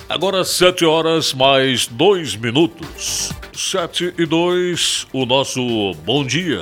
Agora 7 horas mais 2 minutos. 7:02, o nosso bom dia.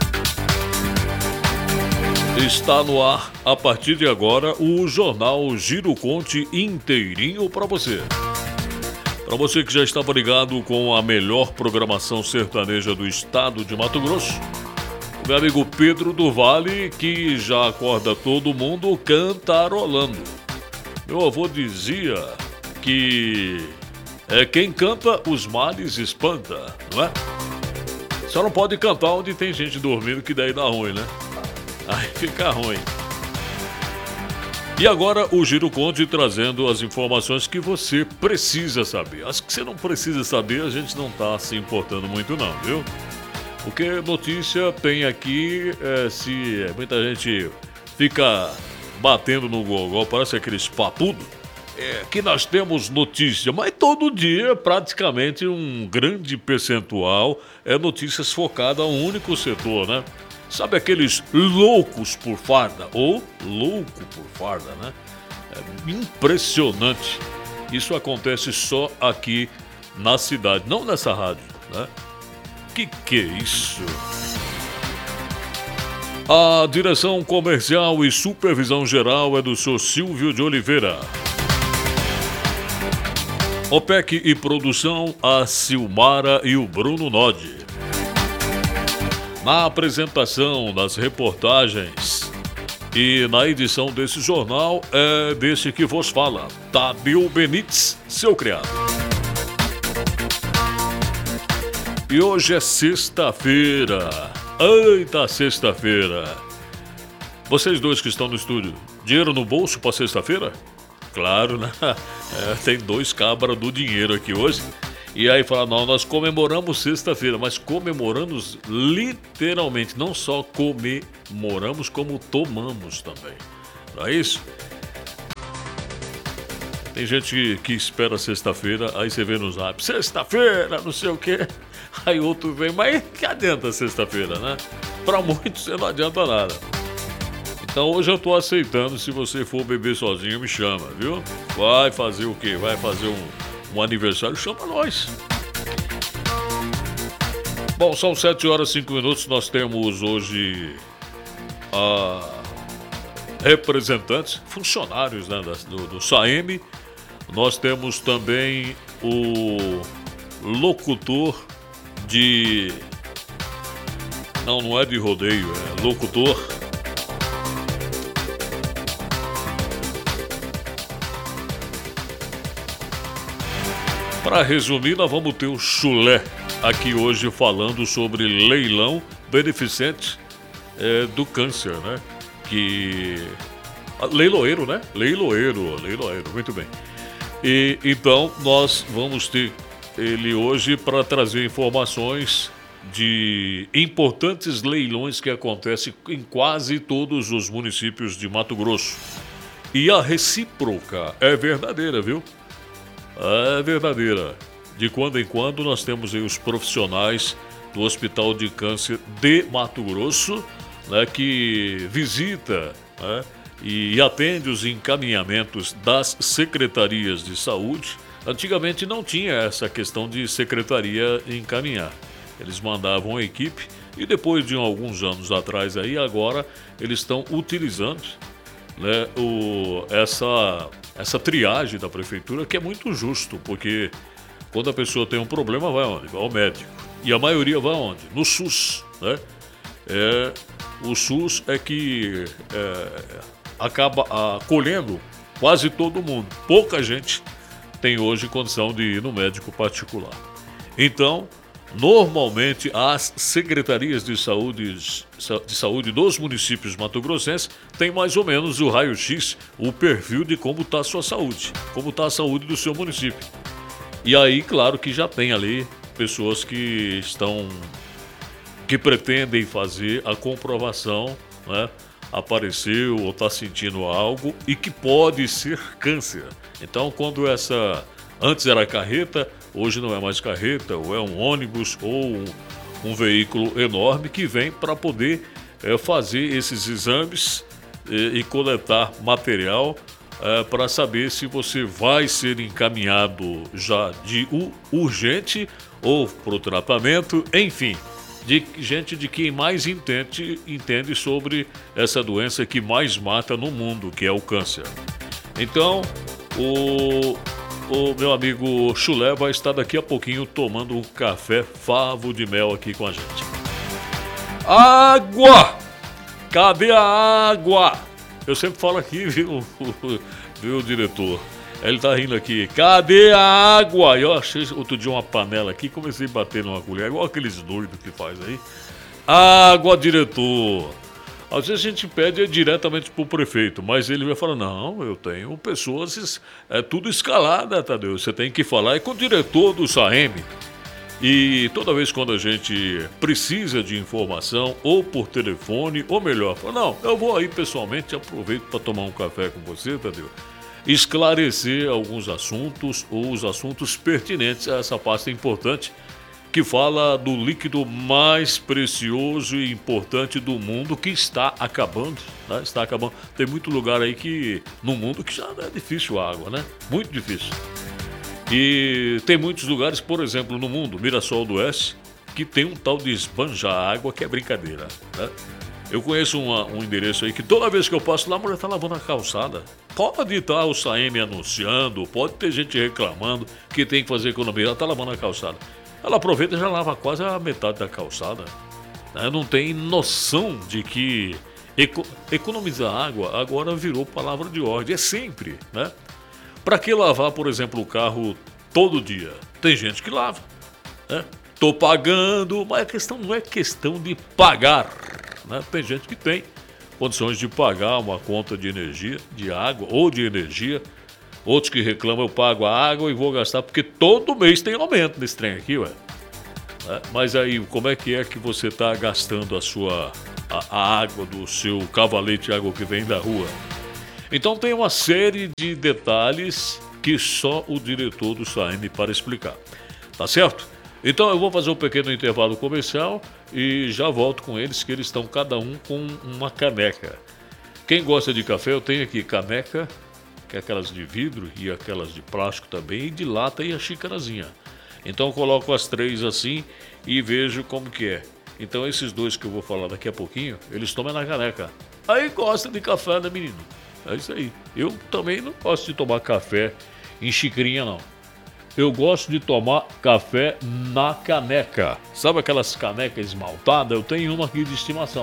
Está no ar, a partir de agora, o Jornal Giro Conte inteirinho para você. Para você que já estava ligado com a melhor programação sertaneja do estado de Mato Grosso, o meu amigo Pedro do Vale, que já acorda todo mundo cantarolando. Meu avô dizia que quem canta os males espanta, não é? Só não pode cantar onde tem gente dormindo, que daí dá ruim, né? Aí fica ruim. E agora o Giro Conte trazendo as informações que você precisa saber. As que você não precisa saber, a gente não tá se importando muito não, viu? Porque notícia tem aqui, se muita gente fica batendo no gogó, parece aqueles papudo, que nós temos notícia, mas todo dia praticamente um grande percentual é notícias focadas a um único setor, né? Sabe aqueles loucos por farda, ou louco por farda, né? É impressionante. Isso acontece só aqui na cidade, não nessa rádio, né? Que é isso? A direção comercial e supervisão geral é do Sr. Silvio de Oliveira. OPEC e produção, a Silmara e o Bruno Nodi. Na apresentação, nas reportagens e na edição desse jornal é desse que vos fala, Tadeu Benites, seu criado. E hoje é sexta-feira. Eita, sexta-feira. Vocês dois que estão no estúdio, dinheiro no bolso para sexta-feira? Claro, né? Tem 2 cabras do dinheiro aqui hoje. E aí fala, não, nós comemoramos sexta-feira, mas comemoramos literalmente, não só comemoramos, como tomamos também. Não é isso? Tem gente que espera sexta-feira, aí você vê no zap, sexta-feira, não sei o quê. Aí outro vem, mas que adianta sexta-feira, né? Pra muitos não adianta nada. Então hoje eu tô aceitando, se você for beber sozinho, me chama, viu? Vai fazer o quê? Vai fazer um aniversário, chama nós. Bom, são 7h05, nós temos hoje representantes, funcionários, né, do SAEME. Nós temos também o locutor de... Não é de rodeio, é locutor. Para resumir, nós vamos ter o Chulé aqui hoje falando sobre leilão beneficente do câncer, né? Leiloeiro, né? Leiloeiro, muito bem. E então nós vamos ter ele hoje para trazer informações de importantes leilões que acontecem em quase todos os municípios de Mato Grosso. E a recíproca é verdadeira, viu? É verdadeira. De quando em quando nós temos aí os profissionais do Hospital de Câncer de Mato Grosso, né, que visita, né, e atende os encaminhamentos das secretarias de saúde. Antigamente não tinha essa questão de secretaria encaminhar. Eles mandavam a equipe e depois de alguns anos atrás aí, agora eles estão utilizando, né, essa triagem da prefeitura, que é muito justo, porque quando a pessoa tem um problema, vai aonde? Vai ao médico. E a maioria vai aonde? No SUS, né? O SUS é que acaba acolhendo quase todo mundo. Pouca gente tem hoje condição de ir no médico particular. Então, normalmente, as secretarias de saúde dos municípios mato-grossenses têm mais ou menos o raio-x, o perfil de como está a sua saúde, como está a saúde do seu município. E aí, claro que já tem ali pessoas que pretendem fazer a comprovação, né? Apareceu ou está sentindo algo e que pode ser câncer. Então, quando antes era carreta, hoje não é mais carreta, ou é um ônibus ou um veículo enorme que vem para poder fazer esses exames e coletar material para saber se você vai ser encaminhado já de urgente ou para o tratamento, enfim, de gente de quem mais entende sobre essa doença que mais mata no mundo, que é o câncer. Então, o meu amigo Chulé vai estar daqui a pouquinho tomando um café favo de mel aqui com a gente. Água! Cadê a água? Eu sempre falo aqui, viu, diretor? Ele tá rindo aqui. Cadê a água? Eu achei outro dia uma panela aqui, comecei a bater numa colher, igual aqueles doidos que faz aí. Água, diretor! Às vezes a gente pede diretamente pro prefeito, mas ele vai falar, não, eu tenho pessoas, é tudo escalada, Tadeu. Você tem que falar com o diretor do SAEM. E toda vez quando a gente precisa de informação, ou por telefone, ou melhor, fala, não, eu vou aí pessoalmente, aproveito para tomar um café com você, Tadeu. Esclarecer alguns assuntos, ou os assuntos pertinentes a essa pasta importante, que fala do líquido mais precioso e importante do mundo, que está acabando, né? Está acabando. Tem muito lugar aí no mundo que já é difícil a água, né? Muito difícil. E tem muitos lugares, por exemplo, no mundo, Mirassol do Oeste, que tem um tal de esbanjar água que é brincadeira, né? Eu conheço um endereço aí que toda vez que eu passo lá, a mulher está lavando a calçada. Pode estar o SAEM anunciando, pode ter gente reclamando que tem que fazer economia, ela está lavando a calçada. Ela aproveita e já lava quase a metade da calçada. Não tem noção de que economizar água agora virou palavra de ordem. É sempre, né? Para que lavar, por exemplo, o carro todo dia? Tem gente que lava, né? Tô pagando, mas a questão não é questão de pagar, né? Tem gente que tem condições de pagar uma conta de energia, de água ou de energia. Outros que reclamam, eu pago a água e vou gastar, porque todo mês tem aumento nesse trem aqui, ué. Mas aí, como é que você está gastando a água do seu cavalete de água que vem da rua? Então tem uma série de detalhes que só o diretor do SAEM para explicar. Tá certo? Então eu vou fazer um pequeno intervalo comercial e já volto com eles, que eles estão cada um com uma caneca. Quem gosta de café, eu tenho aqui caneca, que é aquelas de vidro e aquelas de plástico também, e de lata e a xícarazinha. Então eu coloco as três assim e vejo como que é. Então esses dois que eu vou falar daqui a pouquinho, eles tomam na caneca. Aí gosta de café, né, menino? É isso aí. Eu também não gosto de tomar café em xicrinha, não. Eu gosto de tomar café na caneca. Sabe aquelas canecas esmaltadas? Eu tenho uma aqui de estimação.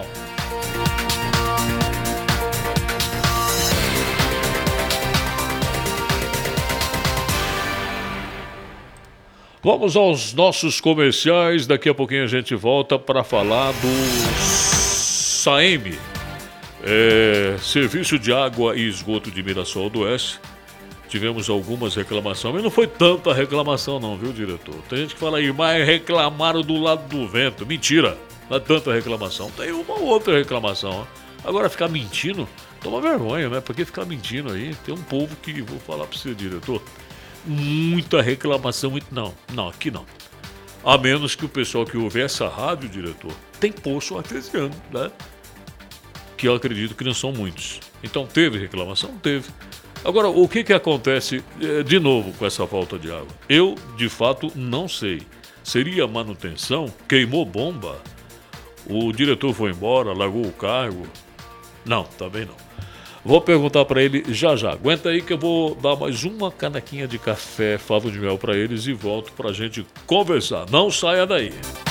Vamos aos nossos comerciais. Daqui a pouquinho a gente volta para falar do SAEM, Serviço de Água e Esgoto de Mirassol do Oeste. Tivemos algumas reclamações, mas não foi tanta reclamação não, viu, diretor? Tem gente que fala aí, mas reclamaram do lado do vento. Mentira, não é tanta reclamação. Tem uma ou outra reclamação. Agora ficar mentindo, toma vergonha, né? Porque ficar mentindo aí, tem um povo que, vou falar para você, diretor, muita reclamação, não, aqui não. A menos que o pessoal que ouve essa rádio, diretor, tem poço artesiano, né? Que eu acredito que não são muitos. Então teve reclamação? Teve. Agora, o que acontece de novo com essa falta de água? Eu, de fato, não sei. Seria manutenção? Queimou bomba? O diretor foi embora, largou o cargo? Não, também não. Vou perguntar para ele já. Aguenta aí que eu vou dar mais uma canequinha de café favo de mel para eles e volto para a gente conversar. Não saia daí.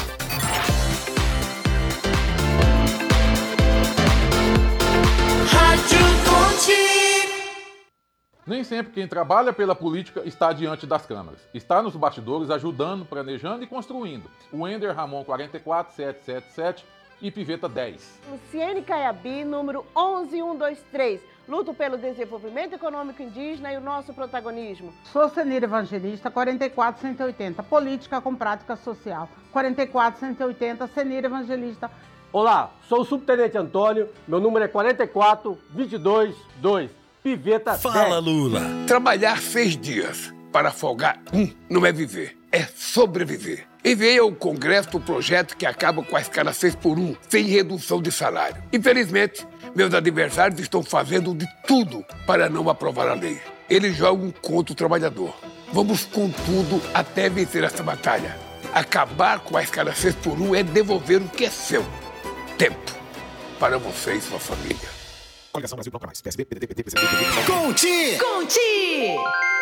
Nem sempre quem trabalha pela política está diante das câmeras. Está nos bastidores ajudando, planejando e construindo. O Ender Ramon 44777 e Piveta 10. Luciene Caiabi, número 11123. Luto pelo desenvolvimento econômico indígena e o nosso protagonismo. Sou Senira Evangelista, 44180. Política com prática social. 44180, Senira Evangelista. Olá, sou o Subtenente Antônio, meu número é 44222. Piveta 10. Fala, Lula. Trabalhar 6 dias para folgar não é viver, é sobreviver. Enviei ao Congresso o projeto que acaba com a escala 6x1, sem redução de salário. Infelizmente, meus adversários estão fazendo de tudo para não aprovar a lei. Eles jogam contra o trabalhador. Vamos com tudo até vencer essa batalha. Acabar com a escala 6x1 é devolver o que é seu. Tempo para você e sua família. Coligação Brasil Bloco Mais. PSB, PDT, PT, PCB, PDT. Conte!